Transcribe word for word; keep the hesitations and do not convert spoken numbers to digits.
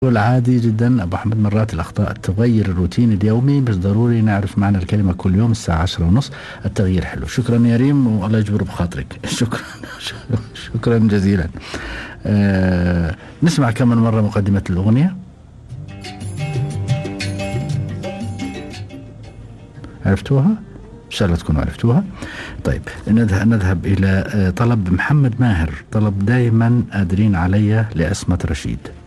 العادي جدا أبو أحمد، مرات الأخطاء تغير الروتين اليومي، مش ضروري نعرف معنى الكلمة كل يوم الساعة عشرة ونص. التغيير حلو. شكرا يا ريم، والله يجبر بخاطرك. شكرا شكرا جزيلا. آه نسمع كمان مرة مقدمة الأغنية. عرفتوها؟ إن شاء الله تكونوا عرفتوها. طيب نذهب, نذهب إلى طلب محمد ماهر، طلب دايما قادرين عليا لأسمة رشيد.